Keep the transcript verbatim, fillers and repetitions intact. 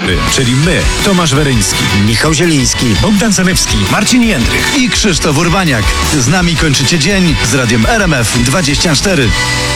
Czyli my, Tomasz Weryński, Michał Zieliński, Bogdan Zalewski, Marcin Jędrych i Krzysztof Urbaniak. Z nami kończycie dzień z radiem R M F dwadzieścia cztery.